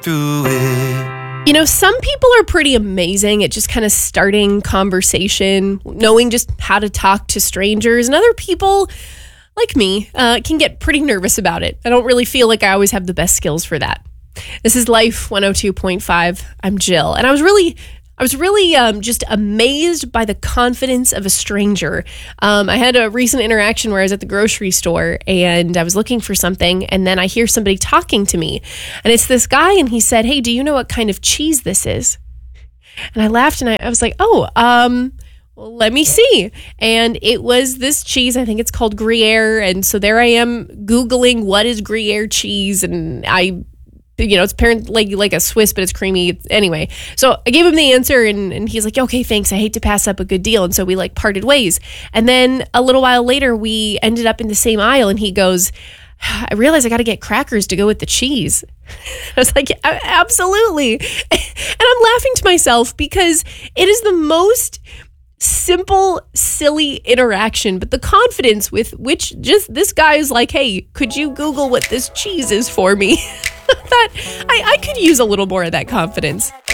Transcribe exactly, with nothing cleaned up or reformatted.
through it. You know, some people are pretty amazing at just kind of starting conversation, knowing just how to talk to strangers, and other people, like me, uh, can get pretty nervous about it. I don't really feel like I always have the best skills for that. This is Life one oh two point five. I'm Jill, and I was really... I was really um, just amazed by the confidence of a stranger. Um, I had a recent interaction where I was at the grocery store and I was looking for something, and then I hear somebody talking to me, and it's this guy, and he said, "Hey, do you know what kind of cheese this is?" And I laughed, and I, I was like, "Oh, um, well, let me see." And it was this cheese. I think it's called Gruyere, and so there I am Googling what is Gruyere cheese, and I. You know, it's apparently like, like a Swiss, but it's creamy. Anyway, so I gave him the answer, and, and he's like, "Okay, thanks. I hate to pass up a good deal." And so we like parted ways. And then a little while later, we ended up in the same aisle, and he goes, "I realize I got to get crackers to go with the cheese." I was like, "Absolutely." And I'm laughing to myself because it is the most simple, silly interaction, but the confidence with which just this guy is like, "Hey, could you Google what this cheese is for me?" That I, I could use a little more of that confidence.